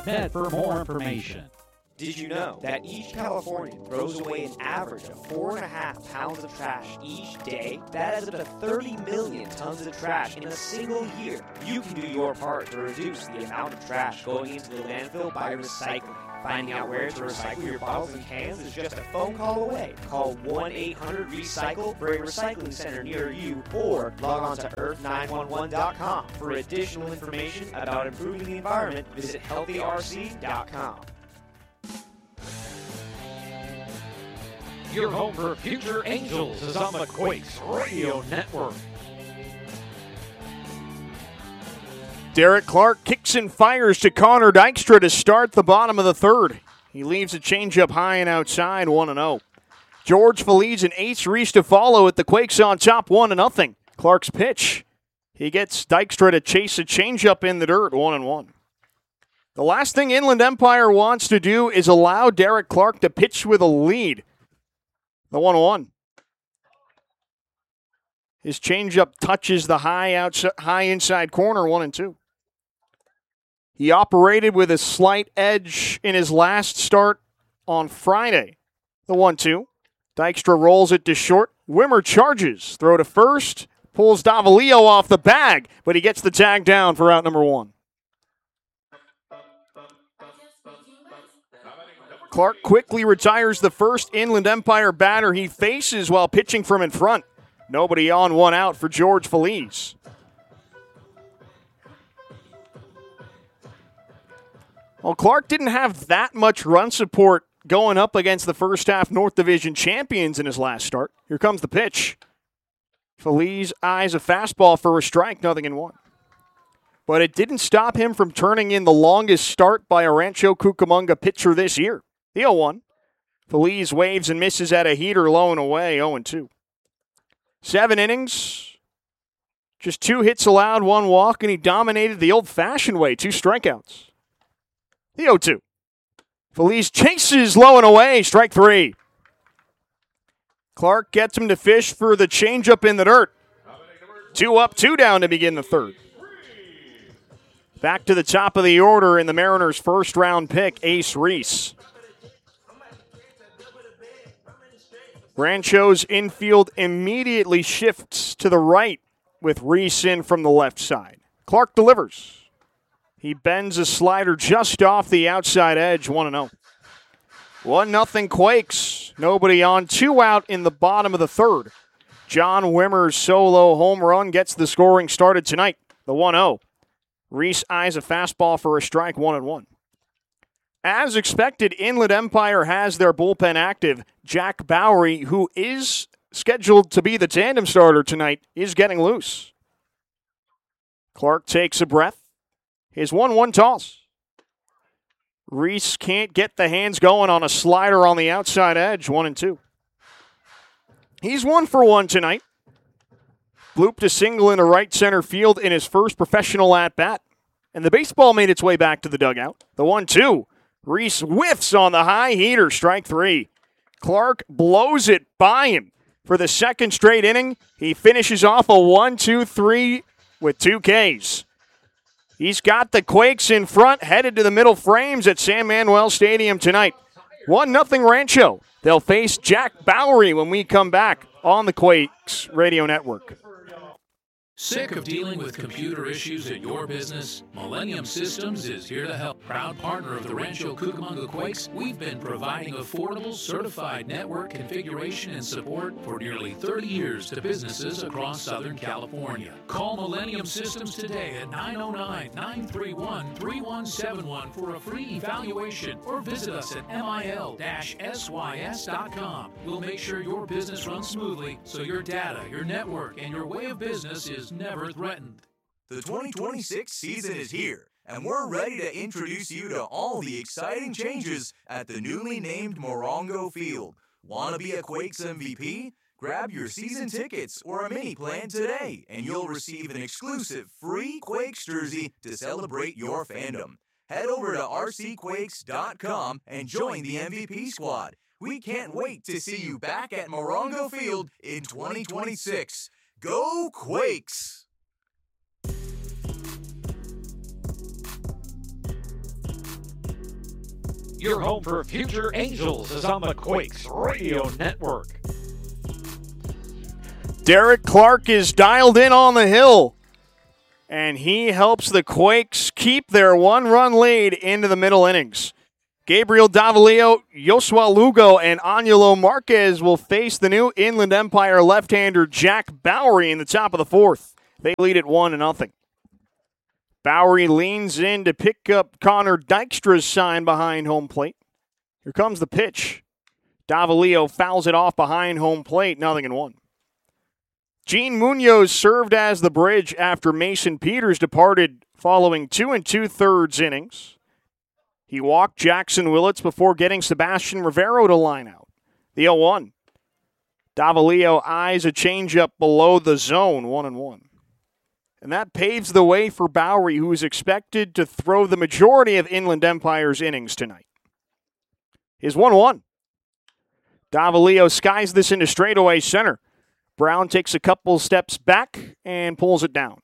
Med for more information. Did you know that each Californian throws away an average of 4.5 pounds of trash each day? That adds up to 30 million tons of trash in a single year. You can do your part to reduce the amount of trash going into the landfill by recycling. Finding out where to recycle your bottles and cans is just a phone call away. Call 1-800-RECYCLE for a recycling center near you, or log on to earth911.com. For additional information about improving the environment, visit healthyrc.com. Your home for Future Angels is on the Quakes Radio Network. Derek Clark kicks and fires to Connor Dykstra to start the bottom of the third. He leaves a changeup high and outside, 1-0. George Feliz and Ace Reese to follow at the Quakes on top, 1-0. Clark's pitch. He gets Dykstra to chase a changeup in the dirt, 1-1. The last thing Inland Empire wants to do is allow Derek Clark to pitch with a lead. The 1-1. His changeup touches the high inside corner, 1-2. He operated with a slight edge in his last start on Friday. The 1-2. Dykstra rolls it to short. Wimmer charges. Throw to first. Pulls Davalillo off the bag, but he gets the tag down for out number 1. Clark quickly retires the first Inland Empire batter he faces while pitching from in front. Nobody on, 1 out for George Feliz. Well, Clark didn't have that much run support going up against the first half North Division champions in his last start. Here comes the pitch. Feliz eyes a fastball for a strike, 0-1. But it didn't stop him from turning in the longest start by a Rancho Cucamonga pitcher this year. The 0-1. Feliz waves and misses at a heater low and away, 0-2. 7 innings, just 2 hits allowed, 1 walk, and he dominated the old-fashioned way, 2 strikeouts. The 0-2. Feliz chases low and away, strike 3. Clark gets him to fish for the changeup in the dirt. 2 up, 2 down to begin the third. Back to the top of the order in the Mariners' first-round pick, Ace Reese. Rancho's infield immediately shifts to the right with Reese in from the left side. Clark delivers. He bends a slider just off the outside edge, 1-0. 1-0 Quakes. Nobody on, 2 out in the bottom of the third. John Wimmer's solo home run gets the scoring started tonight, the 1-0. Reese eyes a fastball for a strike, 1-1. As expected, Inland Empire has their bullpen active. Jack Bowery, who is scheduled to be the tandem starter tonight, is getting loose. Clark takes a breath. His 1-1 toss. Reese can't get the hands going on a slider on the outside edge, 1-2. He's 1 for 1 tonight. Blooped a single into right center field in his first professional at-bat. And the baseball made its way back to the dugout. The 1-2. Reese whiffs on the high heater, strike 3. Clark blows it by him. For the second straight inning, he finishes off a 1-2-3 with 2 Ks. He's got the Quakes in front, headed to the middle frames at San Manuel Stadium tonight. 1-0 Rancho. They'll face Jack Bowery when we come back on the Quakes Radio Network. Sick of dealing with computer issues at your business? Millennium Systems is here to help. Proud partner of the Rancho Cucamonga Quakes, we've been providing affordable, certified network configuration and support for nearly 30 years to businesses across Southern California. Call Millennium Systems today at 909-931-3171 for a free evaluation or visit us at mil-sys.com. We'll make sure your business runs smoothly so your data, your network, and your way of business is never threatened. The 2026 season is here, and we're ready to introduce you to all the exciting changes at the newly named Morongo Field. Want to be a Quakes MVP? Grab your season tickets or a mini plan today, and you'll receive an exclusive free Quakes jersey to celebrate your fandom. Head over to rcquakes.com and join the MVP squad. We can't wait to see you back at Morongo Field in 2026. Go Quakes! Your home for future Angels is on the Quakes Radio Network. Derek Clark is dialed in on the hill, and he helps the Quakes keep their one-run lead into the middle innings. Gabriel Davalillo, Yosua Lugo, and Angelo Marquez will face the new Inland Empire left-hander Jack Bowery in the top of the fourth. They lead at 1-0. Bowery leans in to pick up Connor Dykstra's sign behind home plate. Here comes the pitch. Davalillo fouls it off behind home plate, 0-1. Gene Munoz served as the bridge after Mason Peters departed following 2 2/3 innings. He walked Jackson Willits before getting Sebastian Rivero to line out. The 0-1. Davalillo eyes a changeup below the zone, 1-1. And that paves the way for Bowery, who is expected to throw the majority of Inland Empire's innings tonight. His 1-1. Davalillo skies this into straightaway center. Brown takes a couple steps back and pulls it down.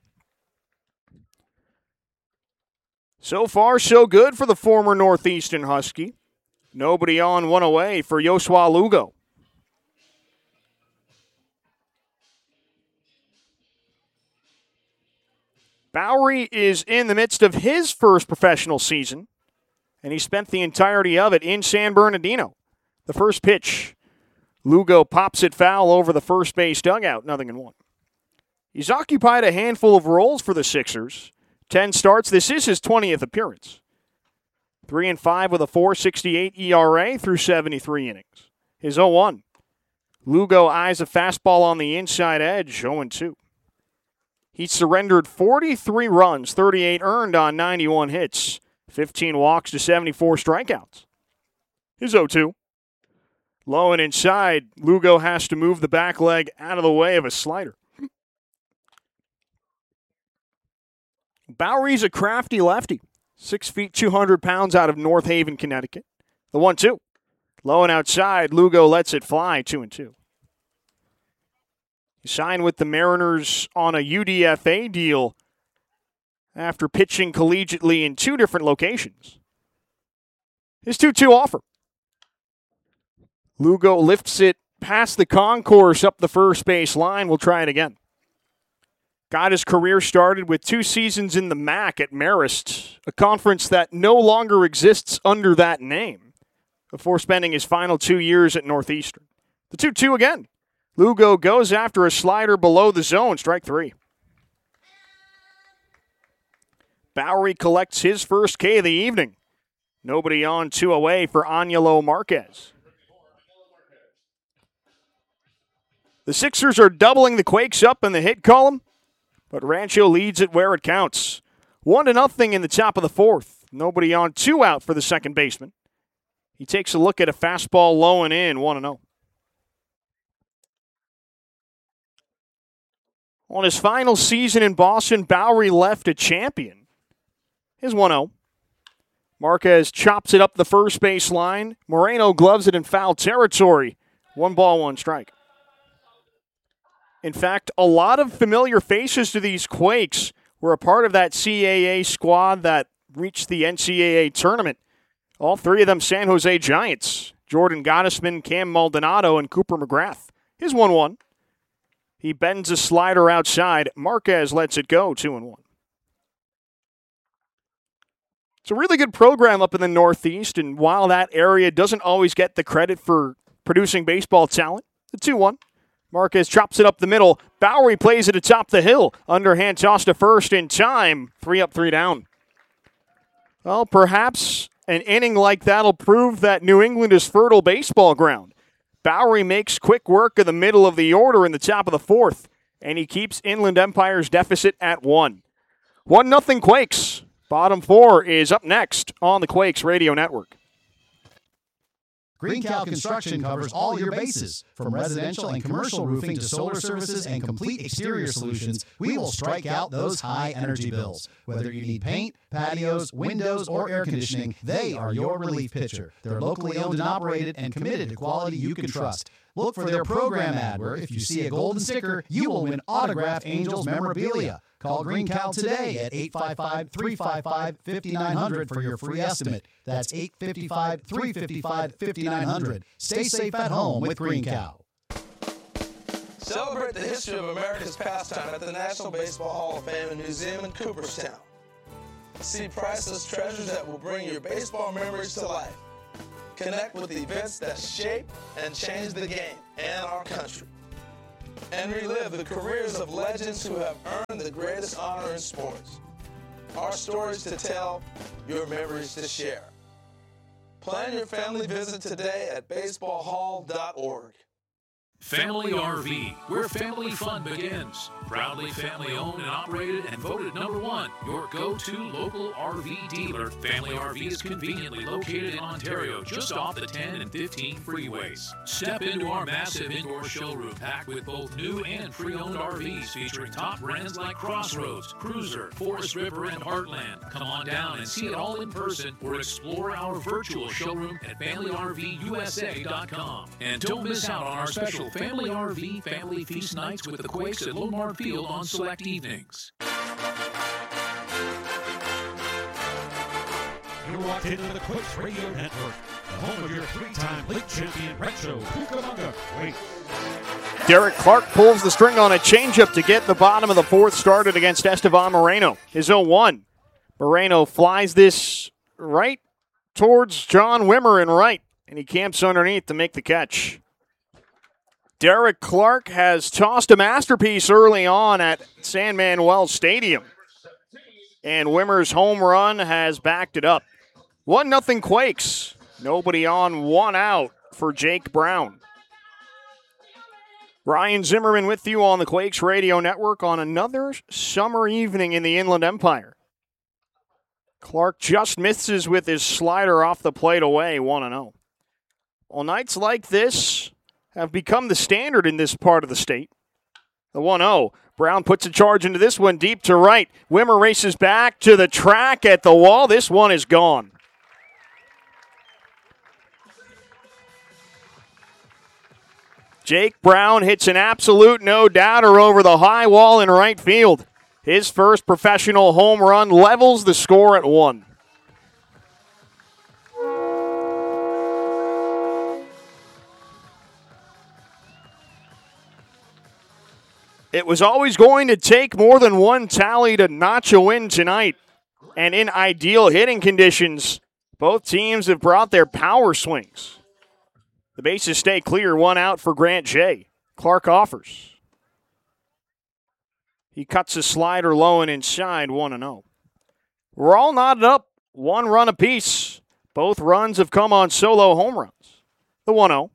So far, so good for the former Northeastern Husky. Nobody on, one away for Yosua Lugo. Bowery is in the midst of his first professional season, and he spent the entirety of it in San Bernardino. The first pitch, Lugo pops it foul over the first base dugout, 0-1. He's occupied a handful of roles for the Sixers. 10 starts. This is his 20th appearance. 3-5 with a 4.68 ERA through 73 innings. His 0-1. Lugo eyes a fastball on the inside edge, 0-2. He surrendered 43 runs, 38 earned on 91 hits, 15 walks to 74 strikeouts. His 0-2. Low and inside, Lugo has to move the back leg out of the way of a slider. Bowery's a crafty lefty, 6 feet, 200 pounds out of North Haven, Connecticut. The 1-2. Low and outside, Lugo lets it fly, 2-2. He signed with the Mariners on a UDFA deal after pitching collegiately in 2 different locations. His 2-2 offer. Lugo lifts it past the concourse up the first base line. We'll try it again. Got his career started with 2 seasons in the MAC at Marist, a conference that no longer exists under that name, before spending his final 2 years at Northeastern. The 2-2 again. Lugo goes after a slider below the zone, strike 3. Bowery collects his first K of the evening. Nobody on, 2 away for Angelo Marquez. The Sixers are doubling the Quakes up in the hit column, but Rancho leads it where it counts. 1-0 in the top of the fourth. Nobody on, 2 out for the second baseman. He takes a look at a fastball low and in, 1-0. On his final season in Boston, Bowery left a champion. His 1-0. Marquez chops it up the first base line. Moreno gloves it in foul territory. 1 ball, 1 strike. In fact, a lot of familiar faces to these Quakes were a part of that CAA squad that reached the NCAA tournament. All 3 of them San Jose Giants. Jordan Gottesman, Cam Maldonado, and Cooper McGrath. His 1-1. He bends a slider outside. Marquez lets it go, 2-1. It's a really good program up in the Northeast, and while that area doesn't always get the credit for producing baseball talent, the 2-1. Marquez chops it up the middle. Bowery plays it atop the hill. Underhand toss to first in time. 3 up, 3 down. Well, perhaps an inning like that will prove that New England is fertile baseball ground. Bowery makes quick work of the middle of the order in the top of the fourth, and he keeps Inland Empire's deficit at 1. 1-0 Quakes. Bottom 4 is up next on the Quakes Radio Network. Green Cow Construction covers all your bases. From residential and commercial roofing to solar services and complete exterior solutions, we will strike out those high energy bills. Whether you need paint, patios, windows, or air conditioning, they are your relief pitcher. They're locally owned and operated and committed to quality you can trust. Look for their program ad where if you see a golden sticker, you will win autographed Angels memorabilia. Call Green Cow today at 855-355-5900 for your free estimate. That's 855-355-5900. Stay safe at home with Green Cow. Celebrate the history of America's pastime at the National Baseball Hall of Fame and Museum in Cooperstown. See priceless treasures that will bring your baseball memories to life. Connect with events that shape and change the game and our country. And relive the careers of legends who have earned the greatest honor in sports. Our stories to tell, your memories to share. Plan your family visit today at baseballhall.org. Family RV, where family fun begins. Proudly family owned and operated and voted #1, your go-to local RV dealer. Family RV is conveniently located in Ontario, just off the 10 and 15 freeways. Step into our massive indoor showroom packed with both new and pre-owned RVs featuring top brands like Crossroads, Cruiser, Forest River, and Heartland. Come on down and see it all in person or explore our virtual showroom at FamilyRVUSA.com. And don't miss out on our special Family RV Family Feast Nights with the Quakes at Lomar Field on select evenings. You're locked into the Quakes Radio Network, the home of your 3-time league champion Rancho Cucamonga Quakes. Derek Clark pulls the string on a changeup to get the bottom of the fourth started against Estevan Moreno. His 0-1. Moreno flies this right towards John Wimmer and right, and he camps underneath to make the catch. Derek Clark has tossed a masterpiece early on at San Manuel Stadium. And Wimmer's home run has backed it up. 1-0 Quakes. Nobody on, 1 out for Jake Brown. Ryan Zimmerman with you on the Quakes Radio Network on another summer evening in the Inland Empire. Clark just misses with his slider off the plate away, 1-0. Well, nights like this have become the standard in this part of the state. The 1-0. Brown puts a charge into this one deep to right. Wimmer races back to the track at the wall. This one is gone. Jake Brown hits an absolute no-doubter over the high wall in right field. His first professional home run levels the score at 1. It was always going to take more than one tally to notch a win tonight. And in ideal hitting conditions, both teams have brought their power swings. The bases stay clear, 1 out for Grant J. Clark offers. He cuts a slider low and inside, 1-0. We're all knotted up, 1 run apiece. Both runs have come on solo home runs. The 1-0.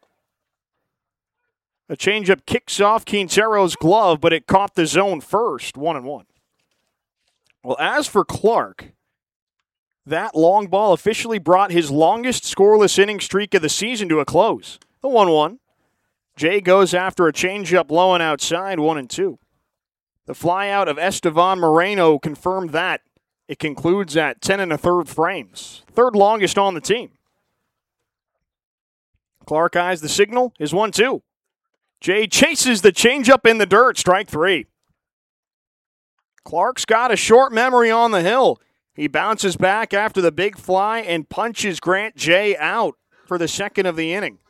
A changeup kicks off Quintero's glove, but it caught the zone first, 1-1. Well, as for Clark, that long ball officially brought his longest scoreless inning streak of the season to a close. The 1-1. Jay goes after a changeup low and outside, 1-2. The flyout of Estevan Moreno confirmed that. It concludes at 10 1/3 frames. Third longest on the team. Clark eyes the signal, is 1-2. Jay chases the changeup in the dirt, strike 3. Clark's got a short memory on the hill. He bounces back after the big fly and punches Grant Jay out for the second of the inning.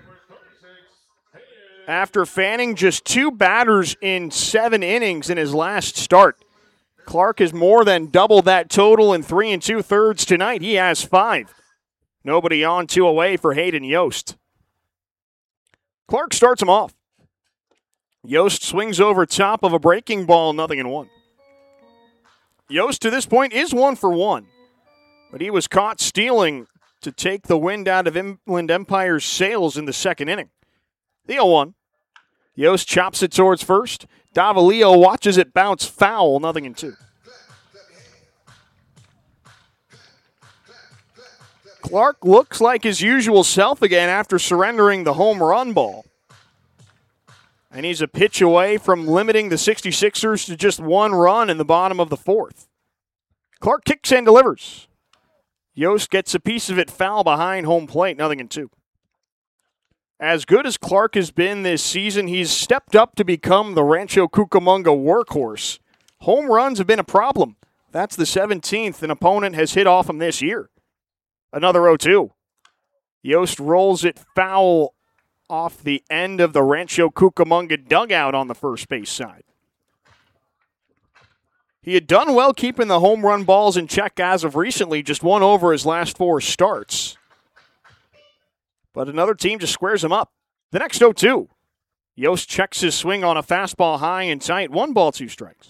After fanning just 2 batters in 7 innings in his last start, Clark has more than doubled that total in 3 2/3 tonight. He has 5. Nobody on, 2 away for Hayden Yost. Clark starts him off. Yost swings over top of a breaking ball, 0-1. Yost to this point is 1 for 1, but he was caught stealing to take the wind out of Inland Empire's sails in the second inning. The 0-1. Yost chops it towards first. Davalillo watches it bounce foul, 0-2. Clark looks like his usual self again after surrendering the home run ball. And he's a pitch away from limiting the 66ers to just 1 run in the bottom of the 4th. Clark kicks and delivers. Yost gets a piece of it foul behind home plate, 0-2. As good as Clark has been this season, he's stepped up to become the Rancho Cucamonga workhorse. Home runs have been a problem. That's the 17th an opponent has hit off him this year. Another 0-2. Yost rolls it foul off the end of the Rancho Cucamonga dugout on the first base side. He had done well keeping the home run balls in check as of recently, just one over his last 4 starts. But another team just squares him up. The next 0-2. Yost checks his swing on a fastball high and tight. 1 ball, 2 strikes.